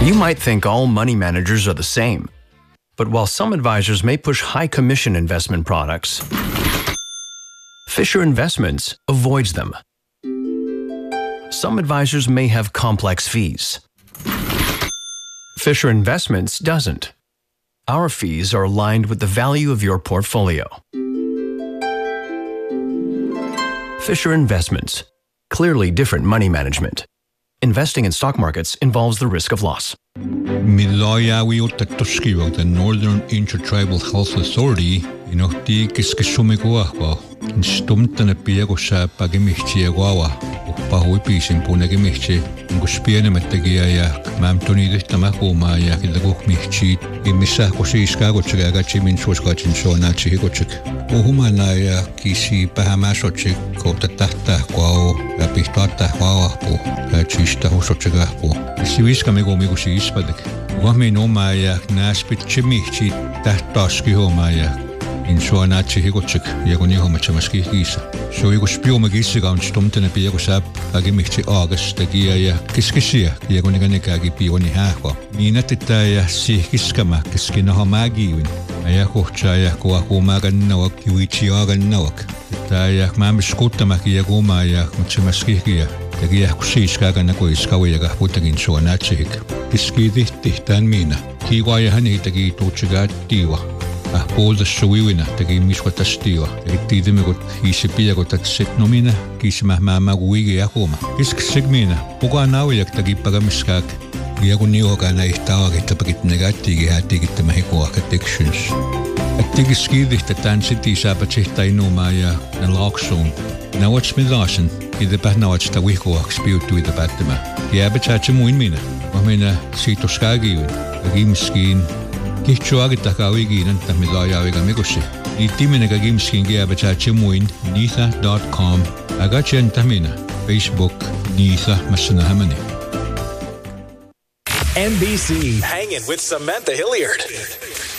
You might think all money managers are the same, but while some advisors may push high commission investment products, Fisher Investments avoids them. Some advisors may have complex fees. Fisher Investments doesn't. Our fees are aligned with the value of your portfolio. Fisher Investments. Clearly different money management. Investing in stock markets involves the risk of loss. Milayawi Otatoskiwa, the Northern Intertribal Health Authority, Inokti Kiskisumikuahwa, in Stumtana Piagosha Pagimichiawa, Pahuipis Punagimichi, in Guspianametegia, Mamtoni de Tamakoma, Yakilagumichi, in Misakosi min Swatchin Sonachi Higochik, Uhumanaya, Kisi Pahamasochik, Kotata, Quao, Lapistata, Quapo, Chista Hosochagapo, Siviska Megomigusi Ispadik, Wame no Maya, Naspit Chimichi, Tahtaski Homaya. In Soanachi Higochik, Yagoni Homachamaski Gisa. So you go spill Magisiga and Stumton and Piagosap, Agimichi August, the Gia, Kiskisia, Yagoniganekagi Pioni Hako. Minatitaya, Sikiskama, Kiskinohamagi, Ayakochaya, Koakomagan Nawak, Yuichi Agan Nawak. Taya, Mamskuttamaki Yagomaya, Muchamaskikia, the Gia Kusiskaganako is Kawayaga putting in Soanachik. Kiskidi, Titan Mina, Kiwaya Hani, the Gi Tochigat Diwa. Polda Shuiwina, the game is what a steal. A tidimigot, Isipiagot at Setnomina, Kismama Wigi Akoma. Kisk Sigmina, Puganawiak, the Gipagamiskak, Yagunioga, I tower get up at Negati, had ticket to Mexico addictions. A Tigiski, the Tan City Sabacheta no Maya, and Lockstone. Now what's me Larson, the Patnawach, the Wiko, spewed to the Batima. The Abachachum Winmina, Mamina, Sitoskagi, a game skin. Kichuagitakawi and Tamilayawiga Migushi. Itiminaga Gimskin Gabachachimuin, Nitha.com, Agacha and Tamina, Facebook, Nitha Masanahamani. NBC, hanging with Samantha Hilliard.